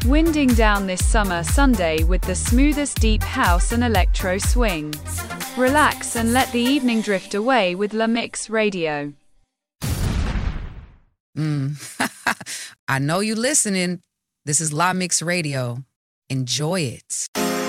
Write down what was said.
Winding down this summer Sunday with the smoothest deep house and electro swing. Relax and let the evening drift away with La Mix Radio. I know you listening. This is La Mix Radio. Enjoy it.